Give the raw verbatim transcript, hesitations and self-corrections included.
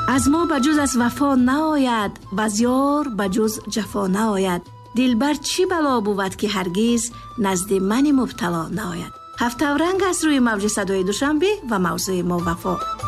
از ما بجز از وفا نآید، باز یار بجز جفا نآید. دلبر چی بلا بود که هرگز نزد من مبتلا نآید. هفته رنگ از روی موج صدای دوشنبه و موضوع ما وفا.